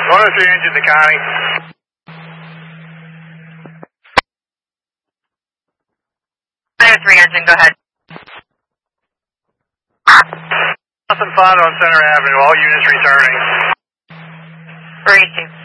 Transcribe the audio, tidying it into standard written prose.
103 engine to Connie. Three engine, go ahead. Nothing found on Center Avenue, all units returning. 482.